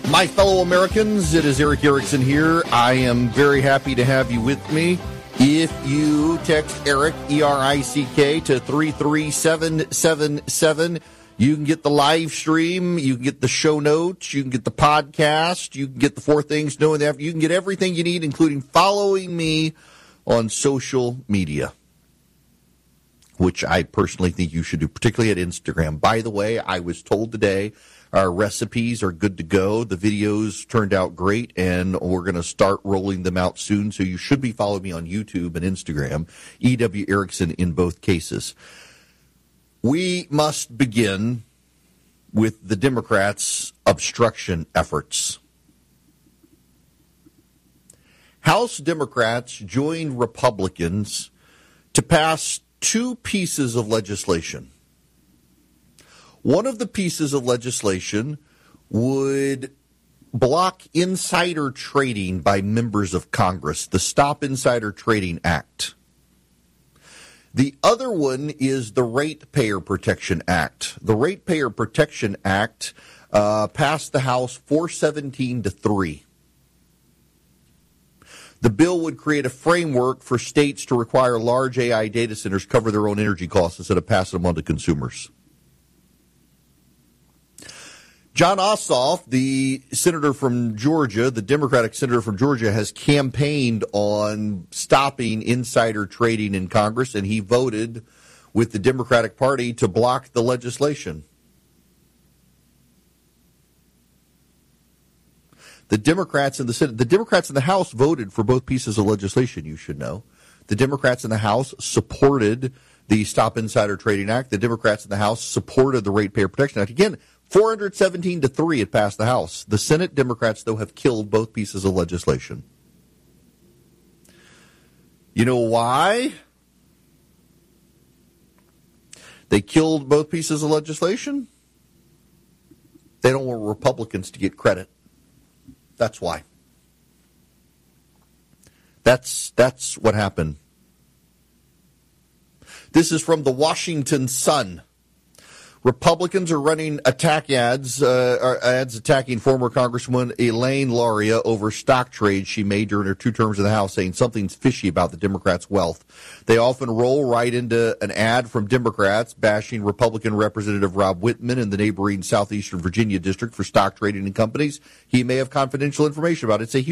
My fellow Americans, it is Erick Erickson here. I am very happy to have you with me. If you text Erick, E-R-I-C-K, to 33777, you can get the live stream, you can get the show notes, you can get the podcast, you can get the 4 things knowing that. You can get everything you need, including following me on social media, which I personally think you should do, particularly at Instagram. By the way, I was told today our recipes are good to go. The videos turned out great, and we're going to start rolling them out soon. So you should be following me on YouTube and Instagram, E.W. Erickson in both cases. We must begin with the Democrats' obstruction efforts. House Democrats joined Republicans to pass 2 pieces of legislation. One of the pieces of legislation would block insider trading by members of Congress, the Stop Insider Trading Act. The other one is the Ratepayer Protection Act. The Ratepayer Protection Act passed the House 417-3. The bill would create a framework for states to require large AI data centers cover their own energy costs instead of passing them on to consumers. Jon Ossoff, the senator from Georgia, the Democratic senator from Georgia, has campaigned on stopping insider trading in Congress, and he voted with the Democratic Party to block the legislation. The Democrats in the Senate, the Democrats in the House voted for both pieces of legislation, you should know. The Democrats in the House supported the Stop Insider Trading Act. The Democrats in the House supported the Ratepayer Protection Act. Again, 417-3 it passed the House. The Senate Democrats, though, have killed both pieces of legislation. You know why they killed both pieces of legislation? They don't want Republicans to get credit. That's why. That's what happened. This is from the Washington Sun. Republicans are running attack ads attacking former Congresswoman Elaine Luria over stock trades she made during her 2 terms in the House, saying something's fishy about the Democrats' wealth. They often roll right into an ad from Democrats bashing Republican Representative Rob Wittman in the neighboring southeastern Virginia district for stock trading in companies he may have confidential information about. It's a